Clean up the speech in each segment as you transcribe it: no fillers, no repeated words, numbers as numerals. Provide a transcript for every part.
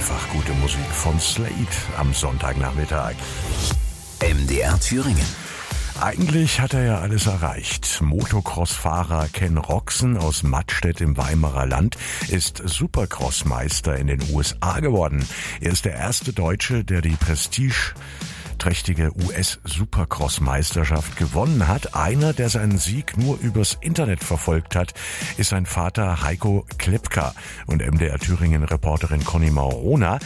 einfach gute Musik von Slade am Sonntagnachmittag. MDR Thüringen. Eigentlich hat er ja alles erreicht. Motocross-Fahrer Ken Roczen aus Mattstedt im Weimarer Land ist Supercross-Meister in den USA geworden. Er ist der erste Deutsche, der die prestigeträchtige US-Supercross-Meisterschaft gewonnen hat. Einer, der seinen Sieg nur übers Internet verfolgt hat, ist sein Vater Heiko Klepka und MDR Thüringen-Reporterin Conny Maurona.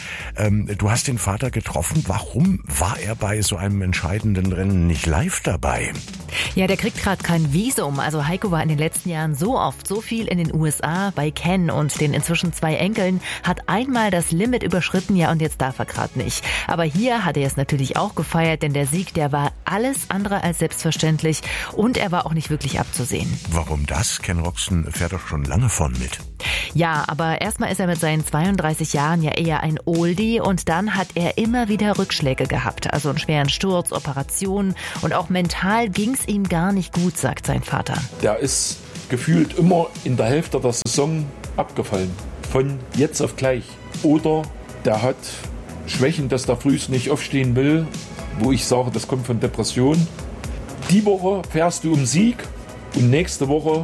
Du hast den Vater getroffen. Warum war er bei so einem entscheidenden Rennen nicht live dabei? Ja, der kriegt gerade kein Visum. Also Heiko war in den letzten Jahren so oft, so viel in den USA bei Ken und den inzwischen 2 Enkeln, hat einmal das Limit überschritten, ja, und jetzt darf er gerade nicht. Aber hier hat er es natürlich auch gefeiert, denn der Sieg, der war alles andere als selbstverständlich und er war auch nicht wirklich abzusehen. Warum das? Ken Roczen fährt doch schon lange vorn mit. Ja, aber erstmal ist er mit seinen 32 Jahren ja eher ein Oldie und dann hat er immer wieder Rückschläge gehabt. Also einen schweren Sturz, Operationen und auch mental ging's ihm gar nicht gut, sagt sein Vater. Der ist gefühlt immer in der Hälfte der Saison abgefallen. Von jetzt auf gleich. Oder der hat Schwächen, dass der frühst nicht aufstehen will, wo ich sage, das kommt von Depression. Die Woche fährst du um Sieg und nächste Woche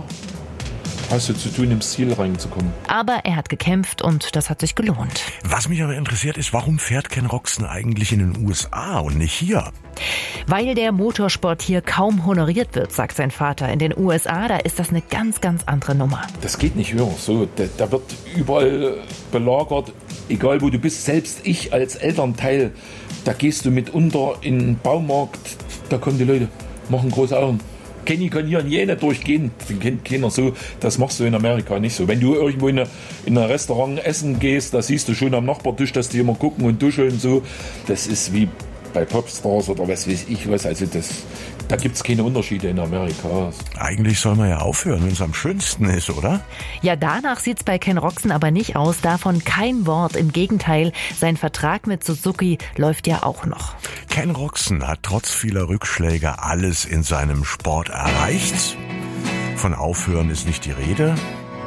hast du zu tun, ins Ziel reinzukommen. Aber er hat gekämpft und das hat sich gelohnt. Was mich aber interessiert ist, warum fährt Ken Roczen eigentlich in den USA und nicht hier? Weil der Motorsport hier kaum honoriert wird, sagt sein Vater. In den USA, da ist das eine ganz, ganz andere Nummer. Das geht nicht höher. So, da wird überall belagert, egal wo du bist. Selbst ich als Elternteil, da gehst du mitunter in den Baumarkt, da kommen die Leute, machen große Augen. Kenny kann hier in jene durchgehen, den kennt keiner so, das machst du in Amerika nicht so. Wenn du irgendwo in ein Restaurant essen gehst, da siehst du schon am Nachbartisch, dass die immer gucken und duscheln so. Das ist wie bei Popstars oder was weiß ich was, also da gibt es keine Unterschiede in Amerika. Eigentlich soll man ja aufhören, wenn es am schönsten ist, oder? Ja, danach sieht's bei Ken Roczen aber nicht aus, davon kein Wort. Im Gegenteil, sein Vertrag mit Suzuki läuft ja auch noch. Ken Roczen hat trotz vieler Rückschläge alles in seinem Sport erreicht. Von Aufhören ist nicht die Rede.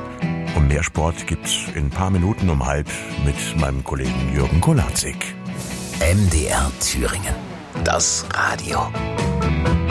Und mehr Sport gibt's in ein paar Minuten um 12:30 mit meinem Kollegen Jürgen Kolazik. MDR Thüringen. Das Radio.